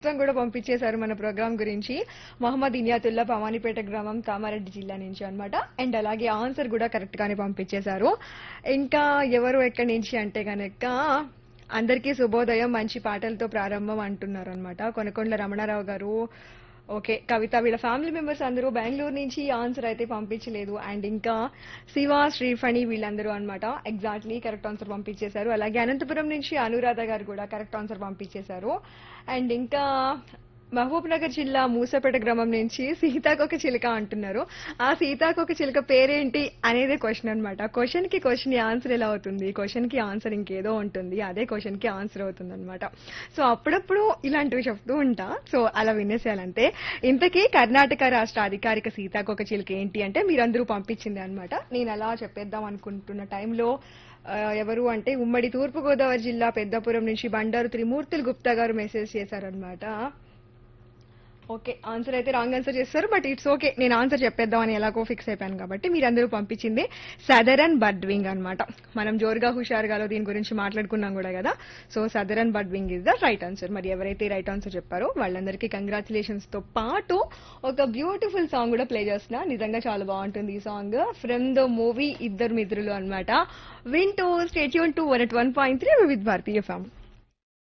కూడా పంపించేశారు మన ప్రోగ్రామ్ గురించి. మహమ్మద్ ఇనియాతుల్లా భవానీపేట గ్రామం కామారెడ్డి జిల్లా నుంచి అన్నమాట. అండ్ అలాగే ఆన్సర్ కూడా కరెక్ట్ గానే పంపించేశారు. ఇంకా ఎవరు ఎక్కడి నుంచి అంటే గనక అందరికీ శుభోదయం మంచి పాటలతో ప్రారంభం అంటున్నారు అనమాట. కొనకొండల రమణారావు గారు. ఓకే, కవిత వీళ్ళ ఫ్యామిలీ మెంబర్స్ అందరూ బెంగళూరు నుంచి ఆన్సర్ అయితే పంపించలేదు. అండ్ ఇంకా శివ శ్రీఫణి వీళ్ళందరూ అన్నమాట ఎగ్జాక్ట్లీ కరెక్ట్ ఆన్సర్ పంపించేశారు. అలాగే అనంతపురం నుంచి అనురాధ గారు కూడా కరెక్ట్ ఆన్సర్ పంపించేశారు. అండ్ ఇంకా మహబూబ్ నగర్ జిల్లా మూసపేట గ్రామం నుంచి సీతాకొక చిలుక అంటున్నారు. ఆ సీతాకొక చిలుక పేరేంటి అనేదే క్వశ్చన్ అనమాట. క్వశ్చన్ కి క్వశ్చన్ ఆన్సర్ ఎలా అవుతుంది, క్వశ్చన్ కి ఆన్సర్ ఇంకేదో ఉంటుంది, అదే క్వశ్చన్ కి ఆన్సర్ అవుతుంది అనమాట. సో అప్పుడప్పుడు ఇలాంటివి చెప్తూ ఉంటా, సో అలా వినేసేయాలంటే. ఇంతకీ కర్ణాటక రాష్ట్ర అధికారిక సీతాకొక చిలుక ఏంటి అంటే మీరందరూ పంపించింది అనమాట. నేను అలా చెప్పేద్దాం అనుకుంటున్న టైంలో ఎవరు అంటే ఉమ్మడి తూర్పుగోదావరి జిల్లా పెద్దాపురం నుంచి బండారు త్రిమూర్తులు గుప్తా గారు మెసేజ్ చేశారనమాట. ఓకే, ఆన్సర్ అయితే రాంగ్ ఆన్సర్ చేస్తారు, బట్ ఇట్స్ ఓకే. నేను ఆన్సర్ చెప్పేద్దామని ఎలాగో ఫిక్స్ అయిపోయాను కాబట్టి మీరందరూ పంపించింది సదరన్ బర్డ్వింగ్ అనమాట. మనం జోరుగా హుషారుగాలో దీని గురించి మాట్లాడుకున్నాం కూడా కదా. So southern బర్డ్వింగ్ is the right answer. మరి ఎవరైతే రైట్ ఆన్సర్ చెప్పారో వాళ్ళందరికీ కంగ్రాచులేషన్స్ తో పాటు ఒక బ్యూటిఫుల్ సాంగ్ కూడా ప్లే చేస్తున్నా. నిజంగా చాలా బాగుంటుంది ఈ సాంగ్. ఫ్రమ్ ద మూవీ ఇద్దరు మిత్రులు అనమాట. వింటూ stay tune to 101.3 with Bharatiya FM.